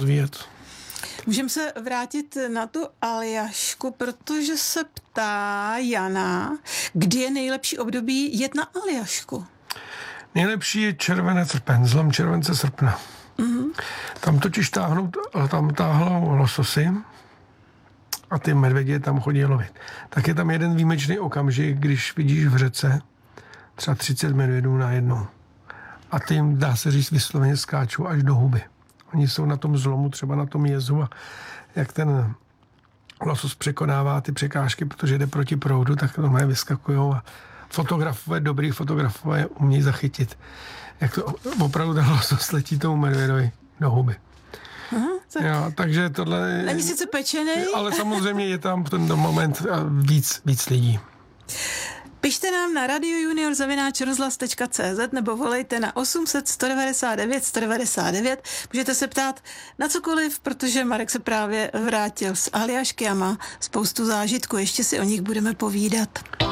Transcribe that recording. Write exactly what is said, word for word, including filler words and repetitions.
rozvíjet. Můžeme se vrátit na tu Aljašku, protože se ptá Jana, kdy je nejlepší období jet na Aljašku? Nejlepší je červenec, srpen, zlom července, srpna. Mm-hmm. Tam totiž táhnou, tam táhnou lososy a ty medvědi tam chodí lovit. Tak je tam jeden výjimečný okamžik, když vidíš v řece třeba třicet medvědů najednou. A ty jim, dá se říct, vysloveně skáčou až do huby. Oni jsou na tom zlomu, třeba na tom jezu a jak ten losos překonává ty překážky, protože jde proti proudu, tak normálně vyskakujou a fotografové, dobrý fotografové umějí zachytit, jak to opravdu ten losos letí tomu medvědovi do huby. Aha, tak. Jo, takže tohle... Není sice pečenej. Ale samozřejmě je tam v ten moment víc, víc lidí. Pište nám na radiojunior zavináč rozhlas tečka cé zet nebo volejte na osm set sto devadesát devět sto devadesát devět. Můžete se ptát na cokoliv, protože Marek se právě vrátil z Aljašky a má spoustu zážitků. Ještě si o nich budeme povídat.